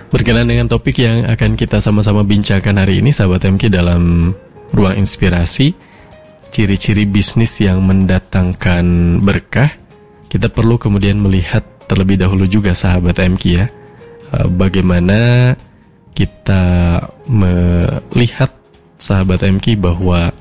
Berkenaan dengan topik yang akan kita sama-sama bincangkan hari ini, sahabat MK, dalam ruang inspirasi, ciri-ciri bisnis yang mendatangkan berkah, kita perlu kemudian melihat terlebih dahulu juga, sahabat MK ya, bagaimana kita melihat, sahabat MK, bahwa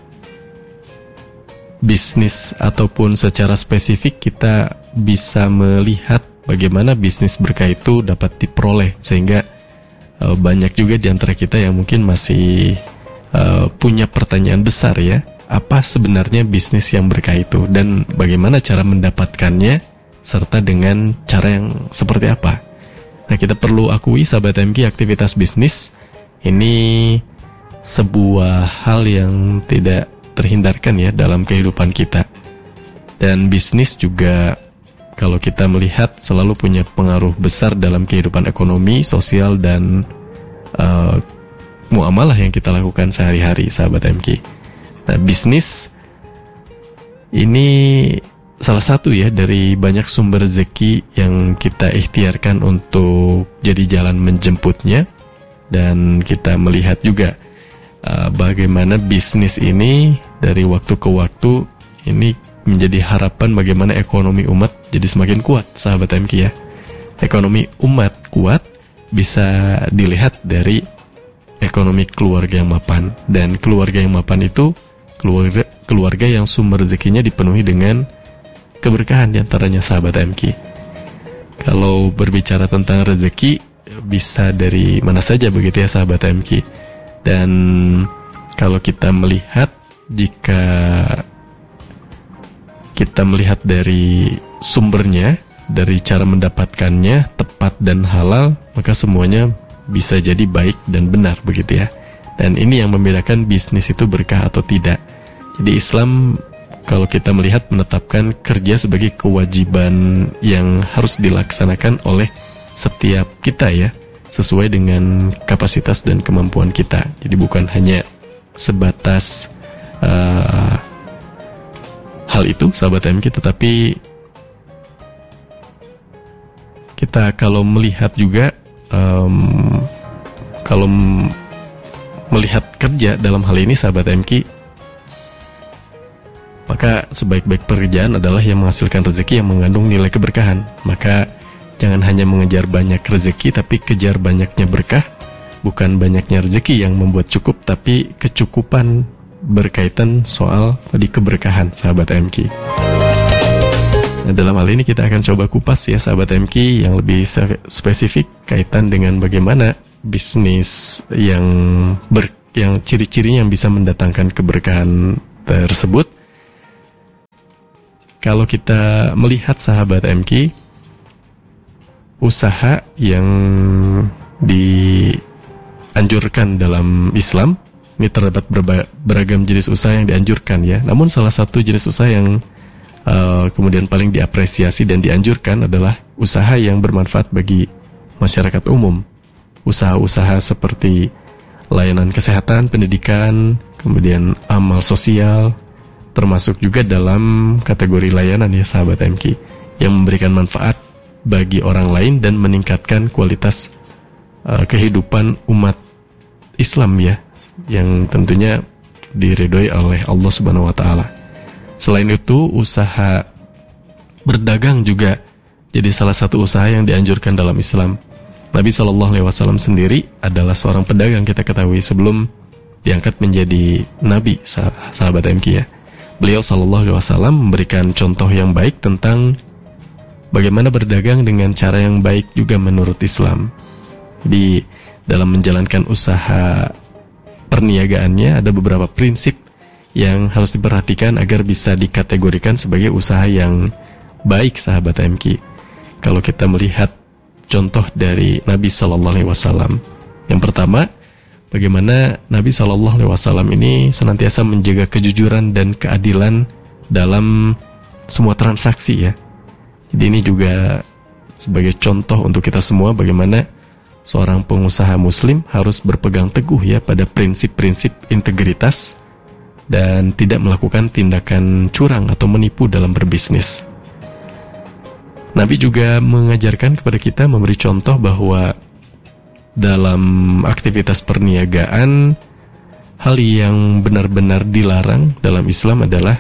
bisnis ataupun secara spesifik kita bisa melihat bagaimana bisnis berkah itu dapat diperoleh, sehingga banyak juga di antara kita yang mungkin masih punya pertanyaan besar ya, apa sebenarnya bisnis yang berkah itu dan bagaimana cara mendapatkannya serta dengan cara yang seperti apa. Nah, kita perlu akui, sahabat MK, aktivitas bisnis ini sebuah hal yang tidak terhindarkan ya dalam kehidupan kita. Dan bisnis juga kalau kita melihat selalu punya pengaruh besar dalam kehidupan ekonomi, sosial, dan muamalah yang kita lakukan sehari-hari, sahabat MK. Nah, bisnis ini salah satu ya dari banyak sumber rezeki yang kita ikhtiarkan untuk jadi jalan menjemputnya. Dan kita melihat juga bagaimana bisnis ini dari waktu ke waktu ini menjadi harapan bagaimana ekonomi umat jadi semakin kuat, sahabat MK ya. Ekonomi umat kuat bisa dilihat dari ekonomi keluarga yang mapan. Dan keluarga yang mapan itu keluarga yang sumber rezekinya dipenuhi dengan keberkahan diantaranya, sahabat MK. Kalau berbicara tentang rezeki, bisa dari mana saja begitu ya, sahabat MK. Dan kalau kita melihat, jika kita melihat dari sumbernya, dari cara mendapatkannya tepat dan halal, maka semuanya bisa jadi baik dan benar begitu ya. Dan ini yang membedakan bisnis itu berkah atau tidak. Jadi Islam kalau kita melihat menetapkan kerja sebagai kewajiban yang harus dilaksanakan oleh setiap kita ya, sesuai dengan kapasitas dan kemampuan kita. Jadi bukan hanya sebatas hal itu, sahabat MK, tetapi kita kalau melihat juga kalau melihat kerja dalam hal ini, sahabat MK, maka sebaik-baik pekerjaan adalah yang menghasilkan rezeki yang mengandung nilai keberkahan. Maka jangan hanya mengejar banyak rezeki, tapi kejar banyaknya berkah. Bukan banyaknya rezeki yang membuat cukup, tapi kecukupan berkaitan soal tadi keberkahan, sahabat MK. Nah, dalam hal ini kita akan coba kupas ya, sahabat MK, yang lebih spesifik kaitan dengan bagaimana bisnis yang ciri-cirinya yang bisa mendatangkan keberkahan tersebut. Kalau kita melihat, sahabat MK, usaha yang dianjurkan dalam Islam, ini terdapat beragam jenis usaha yang dianjurkan ya. Namun salah satu jenis usaha yang kemudian paling diapresiasi dan dianjurkan adalah usaha yang bermanfaat bagi masyarakat umum. Usaha-usaha seperti layanan kesehatan, pendidikan, kemudian amal sosial, termasuk juga dalam kategori layanan ya, sahabat MK, yang memberikan manfaat bagi orang lain dan meningkatkan kualitas kehidupan umat Islam ya, yang tentunya diridhoi oleh Allah Subhanahu wa taala. Selain itu, usaha berdagang juga jadi salah satu usaha yang dianjurkan dalam Islam. Nabi SAW sendiri adalah seorang pedagang, kita ketahui, sebelum diangkat menjadi nabi, sahabat MK ya. Beliau SAW memberikan contoh yang baik tentang bagaimana berdagang dengan cara yang baik juga menurut Islam. Di dalam menjalankan usaha perniagaannya ada beberapa prinsip yang harus diperhatikan agar bisa dikategorikan sebagai usaha yang baik, sahabat MK. Kalau kita melihat contoh dari Nabi SAW, yang pertama, bagaimana Nabi SAW ini senantiasa menjaga kejujuran dan keadilan dalam semua transaksi ya. Jadi ini juga sebagai contoh untuk kita semua bagaimana seorang pengusaha muslim harus berpegang teguh ya pada prinsip-prinsip integritas dan tidak melakukan tindakan curang atau menipu dalam berbisnis. Nabi juga mengajarkan kepada kita, memberi contoh bahwa dalam aktivitas perniagaan, hal yang benar-benar dilarang dalam Islam adalah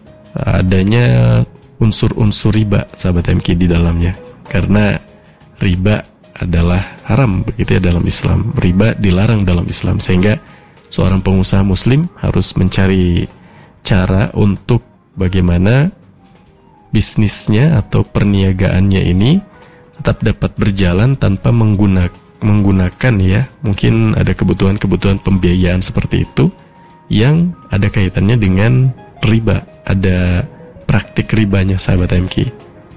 adanya unsur-unsur riba, sahabat MK, di dalamnya. Karena riba adalah haram begitu ya dalam Islam. Riba dilarang dalam Islam, sehingga seorang pengusaha muslim harus mencari cara untuk bagaimana bisnisnya atau perniagaannya ini tetap dapat berjalan tanpa menggunakan ya, mungkin ada kebutuhan-kebutuhan pembiayaan seperti itu yang ada kaitannya dengan riba, ada praktik ribanya, sahabat MK.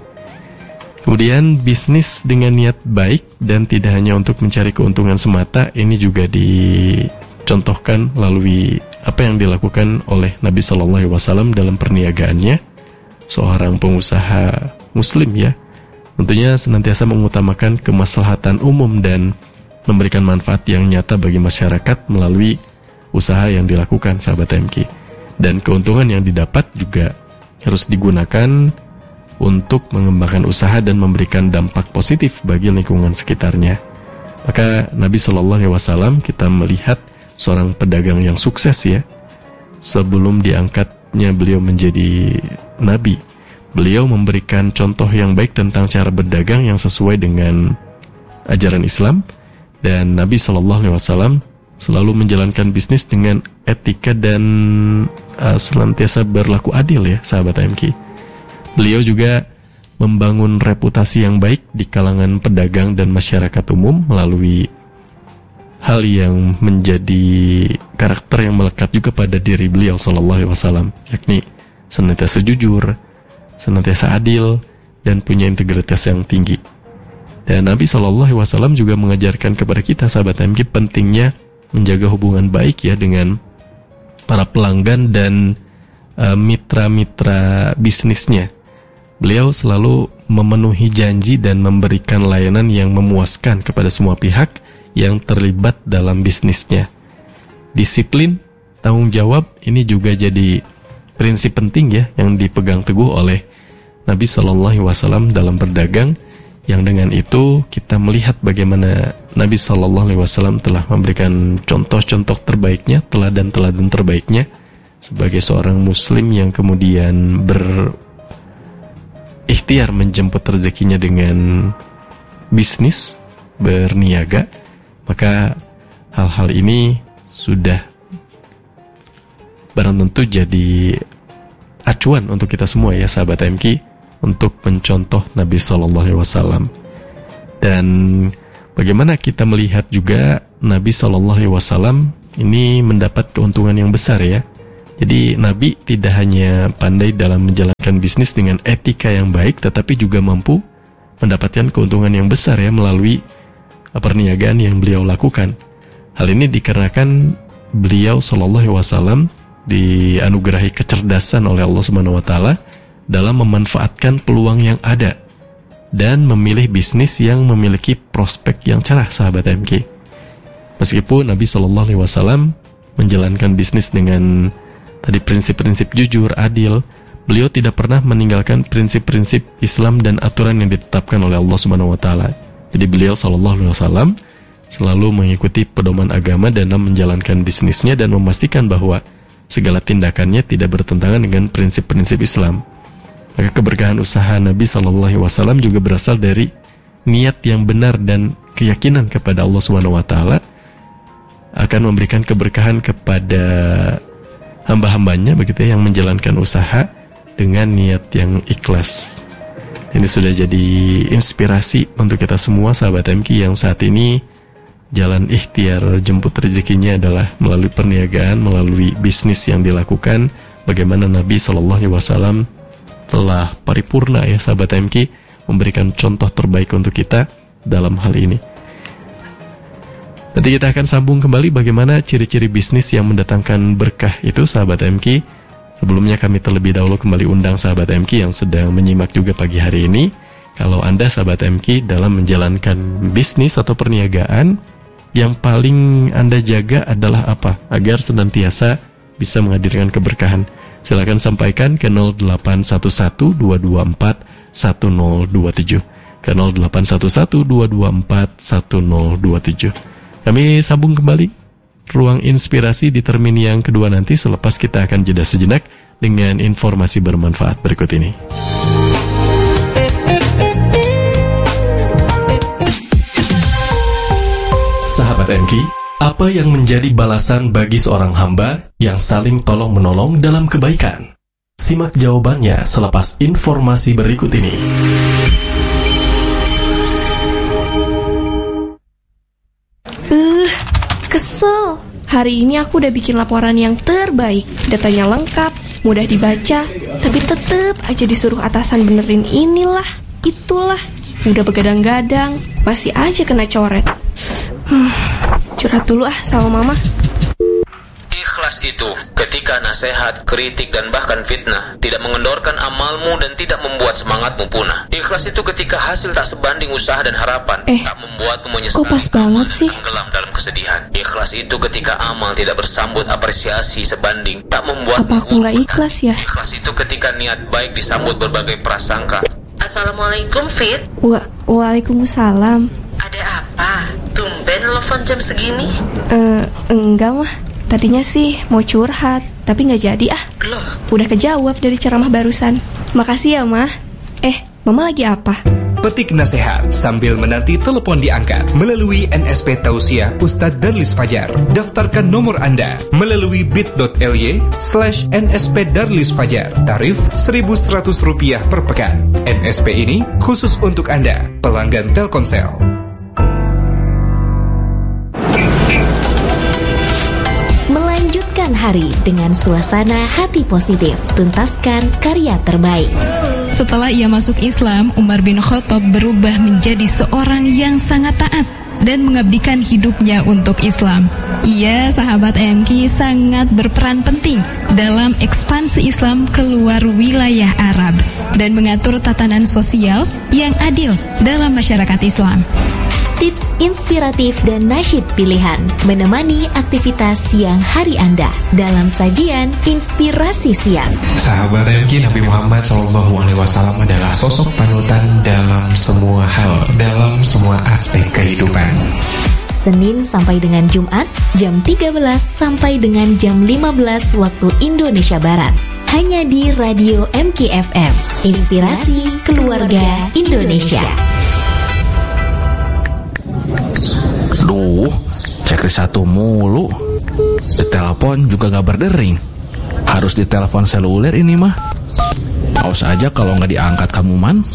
Kemudian bisnis dengan niat baik dan tidak hanya untuk mencari keuntungan semata, ini juga dicontohkan melalui apa yang dilakukan oleh Nabi Shallallahu Alaihi Wasallam dalam perniagaannya. Seorang pengusaha muslim ya, tentunya senantiasa mengutamakan kemaslahatan umum dan memberikan manfaat yang nyata bagi masyarakat melalui usaha yang dilakukan, sahabat MK. Dan keuntungan yang didapat juga harus digunakan untuk mengembangkan usaha dan memberikan dampak positif bagi lingkungan sekitarnya. Maka Nabi Shallallahu Alaihi Wasallam, kita melihat seorang pedagang yang sukses ya. Sebelum diangkatnya beliau menjadi nabi, beliau memberikan contoh yang baik tentang cara berdagang yang sesuai dengan ajaran Islam. Dan Nabi Shallallahu Alaihi Wasallam selalu menjalankan bisnis dengan etika dan senantiasa berlaku adil ya, sahabat MK. Beliau juga membangun reputasi yang baik di kalangan pedagang dan masyarakat umum melalui hal yang menjadi karakter yang melekat juga pada diri beliau Shallallahu Alaihi Wasallam, yakni senantiasa jujur, senantiasa adil, dan punya integritas yang tinggi. Dan Nabi Shallallahu Alaihi Wasallam juga mengajarkan kepada kita, sahabat MK, pentingnya menjaga hubungan baik ya dengan para pelanggan dan mitra-mitra bisnisnya. Beliau selalu memenuhi janji dan memberikan layanan yang memuaskan kepada semua pihak yang terlibat dalam bisnisnya. Disiplin, tanggung jawab, ini juga jadi prinsip penting ya yang dipegang teguh oleh Nabi Shallallahu Alaihi Wasallam dalam berdagang. Yang dengan itu kita melihat bagaimana Nabi Shallallahu Alaihi Wasallam telah memberikan contoh-contoh terbaiknya, teladan-teladan terbaiknya sebagai seorang muslim yang kemudian berikhtiar menjemput rezekinya dengan bisnis, berniaga. Maka hal-hal ini sudah barang tentu jadi acuan untuk kita semua ya, sahabat MK, untuk mencontoh Nabi Shallallahu Alaihi Wasallam. Dan bagaimana kita melihat juga Nabi Shallallahu Alaihi Wasallam ini mendapat keuntungan yang besar ya. Jadi Nabi tidak hanya pandai dalam menjalankan bisnis dengan etika yang baik, tetapi juga mampu mendapatkan keuntungan yang besar ya melalui perniagaan yang beliau lakukan. Hal ini dikarenakan beliau Shallallahu Alaihi Wasallam dianugerahi kecerdasan oleh Allah Subhanahu Wa Taala dalam memanfaatkan peluang yang ada dan memilih bisnis yang memiliki prospek yang cerah, sahabat MK. Meskipun Nabi Shallallahu Alaihi Wasallam menjalankan bisnis dengan tadi prinsip-prinsip jujur, adil, beliau tidak pernah meninggalkan prinsip-prinsip Islam dan aturan yang ditetapkan oleh Allah Subhanahu Wa Taala. Jadi beliau Shallallahu Alaihi Wasallam selalu mengikuti pedoman agama dalam menjalankan bisnisnya dan memastikan bahwa segala tindakannya tidak bertentangan dengan prinsip-prinsip Islam. Maka keberkahan usaha Nabi Shallallahu Alaihi Wasallam juga berasal dari niat yang benar dan keyakinan kepada Allah Subhanahu Wa Taala akan memberikan keberkahan kepada hamba-hambanya begitu ya, yang menjalankan usaha dengan niat yang ikhlas. Ini sudah jadi inspirasi untuk kita semua, sahabat MK, yang saat ini jalan ikhtiar jemput rezekinya adalah melalui perniagaan, melalui bisnis yang dilakukan. Bagaimana Nabi Shallallahu Alaihi Wasallam telah paripurna ya, sahabat MK, memberikan contoh terbaik untuk kita dalam hal ini. Nanti kita akan sambung kembali bagaimana ciri-ciri bisnis yang mendatangkan berkah itu, sahabat MK. Sebelumnya kami terlebih dahulu kembali undang sahabat MK yang sedang menyimak juga pagi hari ini. Kalau Anda, sahabat MK, dalam menjalankan bisnis atau perniagaan, yang paling Anda jaga adalah apa? Agar senantiasa bisa menghadirkan keberkahan. Silakan sampaikan ke 0811-224-1027, ke 0811-224-1027. Kami sambung kembali ruang inspirasi di termin yang kedua nanti selepas kita akan jeda sejenak dengan informasi bermanfaat berikut ini. Sahabat MK, apa yang menjadi balasan bagi seorang hamba yang saling tolong-menolong dalam kebaikan? Simak jawabannya selepas informasi berikut ini. Kesel. Hari ini aku udah bikin laporan yang terbaik. Datanya lengkap, mudah dibaca, tapi tetep aja disuruh atasan benerin inilah, itulah. Udah begadang-gadang, masih aja kena coret. Curhat dulu sama mama. Ikhlas itu ketika nasihat, kritik, dan bahkan fitnah tidak mengendorkan amalmu dan tidak membuat semangatmu punah. Ikhlas itu ketika hasil tak sebanding usaha dan harapan, tak membuatmu menyesal, kok pas banget sih? Tenggelam dalam kesedihan. Ikhlas itu ketika amal tidak bersambut apresiasi sebanding, tak membuat. Apa aku nggak ikhlas ya? Ikhlas itu ketika niat baik disambut berbagai prasangka. Assalamualaikum, Fit. Waalaikumsalam. Ada apa? Tumben telepon jam segini? Enggak mah. Tadinya sih mau curhat, tapi nggak jadi ah. Loh? Udah kejawab dari ceramah barusan. Makasih ya, Mah. Mama lagi apa? Petik nasihat sambil menanti telepon diangkat melalui NSP Tausiah Ustadz Darlis Fajar. Daftarkan nomor Anda melalui bit.ly/NSP Darlis Fajar. Tarif Rp1.100 per pekan. NSP ini khusus untuk Anda, pelanggan Telkomsel. Melanjutkan hari dengan suasana hati positif. Tuntaskan karya terbaik. Setelah ia masuk Islam, Umar bin Khattab berubah menjadi seorang yang sangat taat dan mengabdikan hidupnya untuk Islam. Ia, sahabat MK, sangat berperan penting dalam ekspansi Islam keluar wilayah Arab dan mengatur tatanan sosial yang adil dalam masyarakat Islam. Tips inspiratif dan nasyid pilihan menemani aktivitas siang hari Anda dalam sajian Inspirasi Siang. Sahabat MK, Nabi Muhammad SAW adalah sosok panutan dalam semua hal, dalam semua aspek kehidupan. Senin sampai dengan Jumat, jam 13 sampai dengan jam 15 waktu Indonesia Barat. Hanya di Radio MK FM, Inspirasi Keluarga Indonesia. Duh, checklist satu mulu. Ditelepon juga gak berdering. Harus ditelepon seluler ini mah. Awas aja kalau gak diangkat kamu, Man.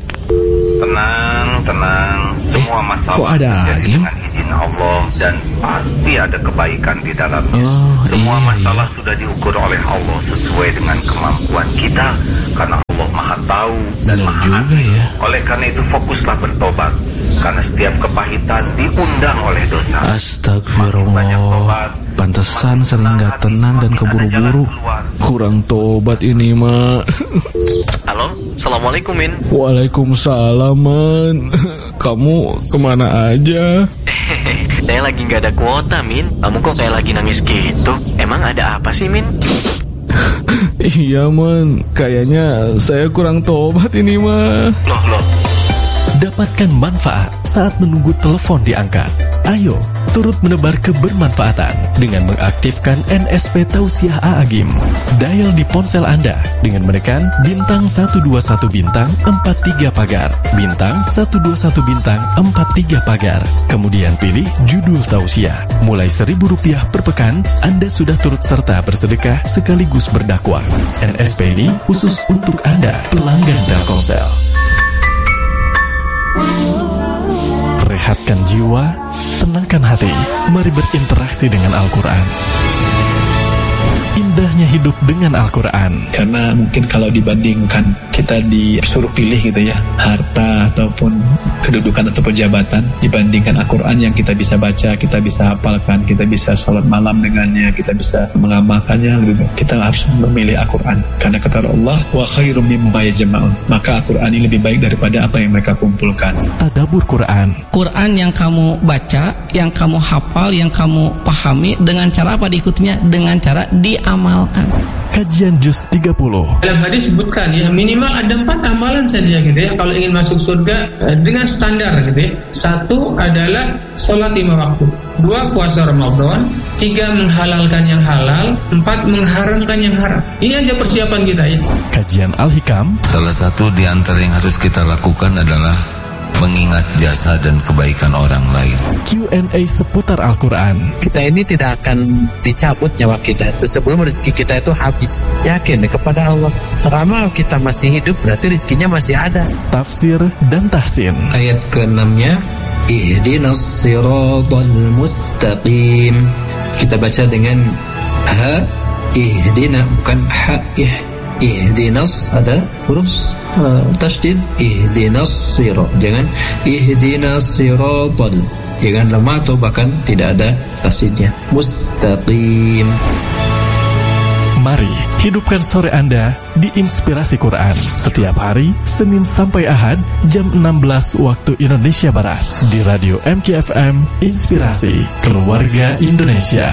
Tenang. Semua masalah kok ada lagi? dengan izin Allah dan pasti ada kebaikan di dalamnya. Semua masalah sudah diukur oleh Allah sesuai dengan kemampuan kita, karena Allah Maha Tahu dan benar Maha juga Adil. ya. Oleh karena itu fokuslah bertobat, karena setiap kepahitan diundang oleh dosa. Astagfirullah. Pantesan sering gak tenang dan keburu-buru. Kurang tobat ini, Ma. Halo, Assalamualaikum, Min. Waalaikumsalam, Man. Kamu kemana aja? Saya lagi nggak ada kuota, Min. Kamu kok kayak lagi nangis gitu? Emang ada apa sih, Min? Iya, Man. Kayaknya saya kurang tobat ini, Ma. Loh. Dapatkan manfaat saat menunggu telepon diangkat. Ayo, turut menebar kebermanfaatan dengan mengaktifkan NSP Tausiah A'agim. Dial di ponsel Anda dengan menekan bintang 121 bintang 43 pagar, bintang 121 bintang 43 pagar. Kemudian pilih judul Tausiah. Mulai Rp1.000 per pekan, Anda sudah turut serta bersedekah sekaligus berdakwah. NSP ini khusus untuk Anda, pelanggan Telkomsel. Rehatkan jiwa, tenangkan hati. Mari berinteraksi dengan Al-Quran. Indahnya hidup dengan Al-Quran. Karena mungkin kalau dibandingkan kita disuruh pilih gitu ya, harta ataupun kedudukan ataupun jabatan, dibandingkan Al-Quran yang kita bisa baca, kita bisa hafalkan, kita bisa sholat malam dengannya, kita bisa mengamalkannya, lebih baik kita harus memilih Al-Quran. Karena kata Allah, wa khairum mimma yajma'un, maka Al-Quran ini lebih baik daripada apa yang mereka kumpulkan. Tadabbur Quran. Quran yang kamu baca, yang kamu hafal, yang kamu pahami, dengan cara apa diikutinya? Dengan cara diamalkan. amalkan. Kajian Juz 30. Dalam hadis sebutkan ya, minimal ada 4 amalan saja gitu ya kalau ingin masuk surga dengan standar gitu ya. 1 adalah sholat 5 waktu, 2 puasa Ramadan, 3 menghalalkan yang halal, 4 mengharamkan yang haram. Ini aja persiapan kita ya. Kajian Al-Hikam. Salah satu di antara yang harus kita lakukan adalah mengingat jasa dan kebaikan orang lain. Q&A seputar Al-Quran. Kita ini tidak akan dicabut nyawa kita itu sebelum rezeki kita itu habis. Yakin kepada Allah, selama kita masih hidup berarti rezekinya masih ada. Tafsir dan tahsin. Ayat ke-6-nya, ihdinas siratal mustaqim. Kita baca dengan ha, ihdina, bukan ha, ihdinas, ada huruf tasydid, ihdinas sirat, jangan ihdinas siratal, jangan lemah atau bahkan tidak ada tasydidnya, mustaqim. Mari hidupkan sore Anda di Inspirasi Quran setiap hari Senin sampai Ahad jam 16 waktu Indonesia Barat di Radio MKFM, Inspirasi Keluarga Indonesia.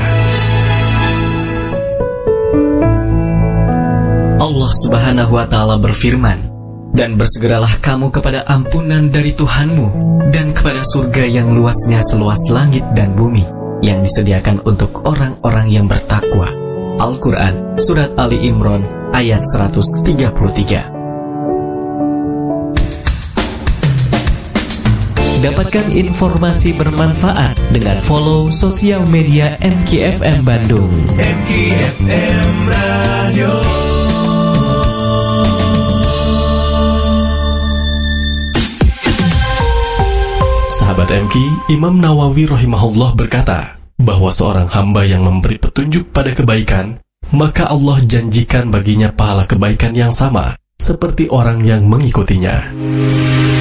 Allah Subhanahu wa Ta'ala berfirman, "Dan bersegeralah kamu kepada ampunan dari Tuhanmu dan kepada surga yang luasnya seluas langit dan bumi yang disediakan untuk orang-orang yang bertakwa." Al-Quran Surat Ali Imran ayat 133. Dapatkan informasi bermanfaat dengan follow sosial media MKFM Bandung. MKFM Radio. Sahabat MK, Imam Nawawi rahimahullah berkata bahwa seorang hamba yang memberi petunjuk pada kebaikan, maka Allah janjikan baginya pahala kebaikan yang sama seperti orang yang mengikutinya.